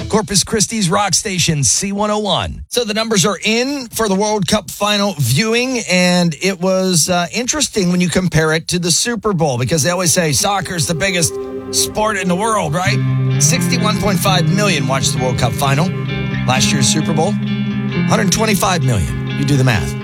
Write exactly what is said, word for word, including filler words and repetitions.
Corpus Christi's rock station, C one oh one. So the numbers are in for the World Cup final viewing, and it was uh, interesting when you compare it to the Super Bowl, because they always say soccer's the biggest sport in the world, right? sixty-one point five million watched the World Cup final. Last year's Super Bowl, one hundred twenty-five million. You do the math.